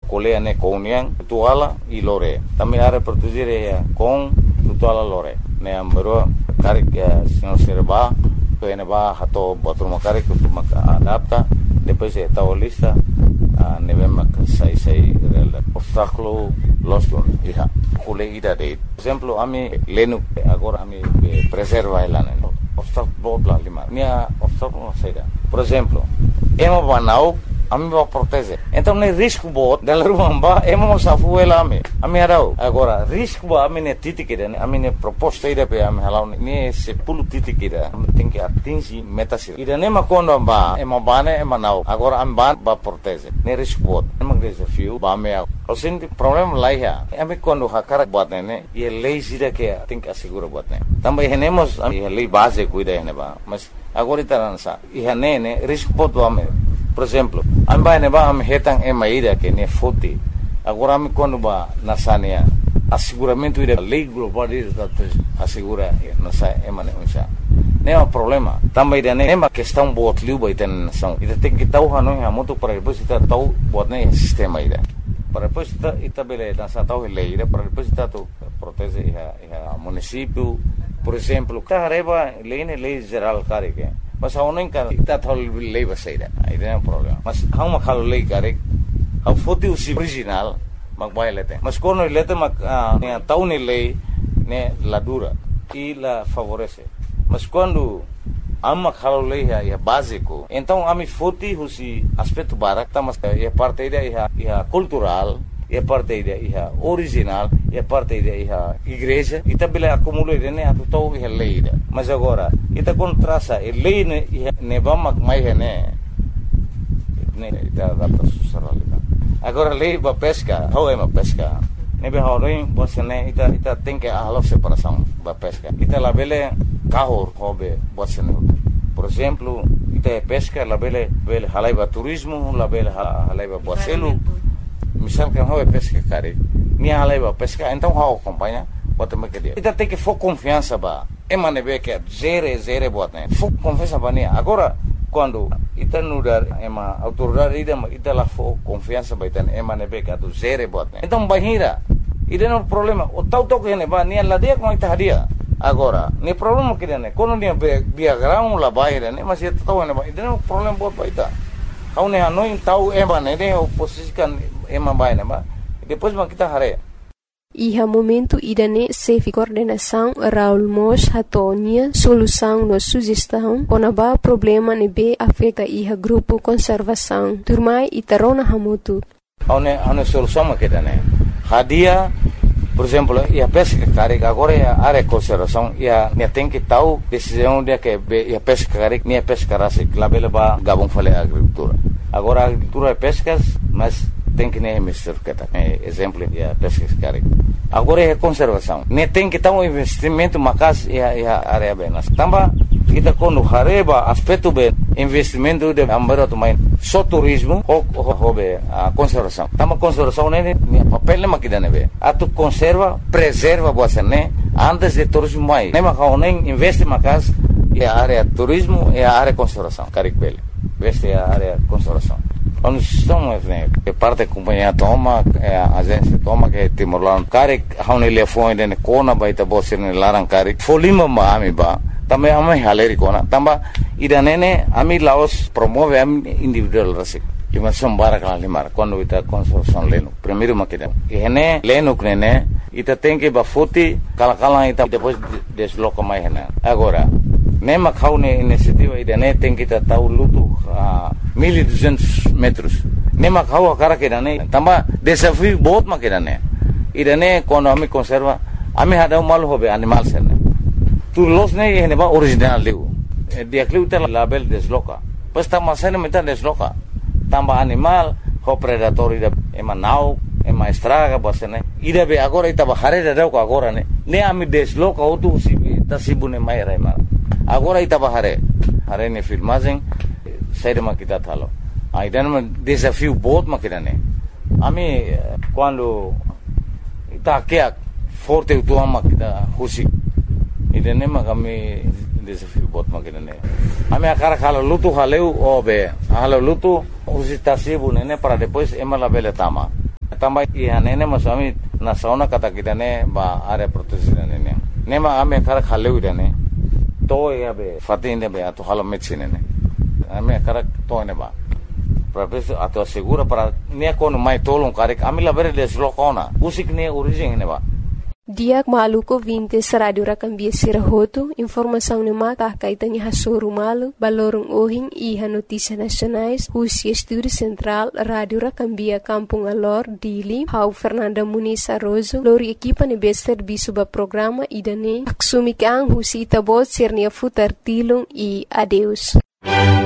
colea ne koniang tuala I lore. Também área produzir com tuala lore. Ne ambero karik senhor serba, que ba hato botruma karik costuma adapta, depois tahu lista nevema sai obstáculo loston iha. Kule ida de. Por exemplo, ami lenu agora ami preserva elane. Obstáculo bla lima. Nia obstáculo saída. Por exemplo, ema banau ami ba protege. Então ne risco bot dalam rumah ba ema safu elame. Ami arau. Agora risco ba ami ne titik ida, ami ne proposta ida pe ami halau ne 10 titik ida. Ami tem que atingir metas ida. Ida ne makondo ba ema bane ema nau. Agora ami ba protege. Ne risco bot. Ema desafio ba me. O senti problema lai ha. Ami quando hakara buat ne ye lei sida que tem que assegurar buat ne. Também renemos ye lei base cuida ne ba. Mas agora itaransa. Iha ne risco bot do ame. Por exemplo, amba ne ba am hetang emaida que ne foti. Agora me quando ba nasania asseguramento ida lei global ida assegura nasa emane unsa. Ne é problema. Também ida ne uma questão bot liu ba iten nação. Ida tem que tau hanoi ha moto para depois ita tau bot ne sistema ida. Para depois ita bele nasa tau lei ida para depois ita tu protege iha município. Por exemplo, ta reba lei geral care que mas a não encara está tal lei vai sair aí não é problema mas há uma calo lei cara a foto original mas vai lete mas quando lete mas né tau ne lei né la dura e la favorece mas quando há uma calo lei é básico então a mi foto usi aspecto barak tá mas é parte da é cultural é parte da é original é parte da é igreja e também acumula né a total é lei mas agora ita contrasa lei ne vamos mais né ita adapta socialidade agora lei ba pesca how é uma pesca ne be horin você né ita tem que a separação ba pesca ita la bele carro hobe você né por exemplo ita pesca la bele halai ba turismo la bele halai ba bocelo misal que não é pesca cara nem a leva pesca então how acompanha bota me que dia ita tem que for confiança ba emane be que zere bota né for confiança ba né agora quando ita nudar ema autoridade ita la for confiança ba ita emane be que do zere bota né então bahira ida no problema o tau que né ba nem la dia com ita hadia agora nem problema que né quando nem biagrão la bahira né mas ita tau né ba ida no problema bota ita kau ne hanoi tau emane ne oposikan ema baina ba depois ma kita hare Iha momento idane sefi coordenação Raul Mos hatonia solução no sugestão konaba problema ne be afeta iha grupo conservação turmai itarona hamutu ane solução ma kita ne hadia por exemplo ia pesca cara agora ia área conservação ia ne tem que tau decisão de que ia pesca cara ne pesca rasa labela ba gabon fale agricultura agora agricultura pescas mas tem que nem mister que tá exemplo é pesca cara agora é conservação ne tem que tá um investimento macas é área bem nas tamba kita quando hareba aspecto bem investimento de ambarato mais só turismo ou a conservação tamba conservação né papel não makida né a tu conserva preserva você né antes de turismo mais nem macau nem investe macas é área turismo é área conservação carik bel veste é área conservação onde estamos né que parte da companhia toma a agência toma que Timor-Leste care haun ele foi ne kona baita bosse ne larang care folima ma ami ba também ami haleri kona tamba ida nene ami Laos promove ami individual rasik lima sombara kala limar quando ita construção leno primeiro makida ene leno knene ita tem que ba foti kala ita depois desloca mais né agora nema kau ne iniciativa ida ne tem que tahu lutu 1200 metros nema kau cara que ne tamba desafio बहुत makida ne ida ne quando ami conserva ami hada mal hobe animal sene tu los ne ene ba original liu dia kliu ta label desloca pas tamba sene meta desloca tamba animal ho predator ida emanau ema estraga basene ida be agora ita bahare da ko agora ne ami desloca o tu tasibune mai raima agora ita bahare hare ne filmagem saída makita thalo aidan ma desafio बहुत makida ne ami quando ita que forte o tua makita husi ida ne magami desafio बहुत makida ne ami akara khala lutu haleu obe halo lutu husi tasibune ne para depois ema la bele tama Tambah iya nene masami na sauna kata kita ne ba area proteksi nene. Nema ame karak haleu dane. To ya be fatin be atau halam medicine ne. Ame karak to ne ba. Professor atau segura para ne kon mai tolong karik amila bere des lokona. Usik ne origin ne ba. Diak maluko vintes radio rakambia sirahoto, informação ne mata kaitannya hasuru malu, balorong ohing iha notícia nacionais, Husia Estúdio Central, Radio Rakambia Kampung Alor, Dili, Hau Fernanda Muniz Arrozo, lori equipa ne be serviço ba programa idane, aksumik ang husi itabot sernia futar tilong e adeus.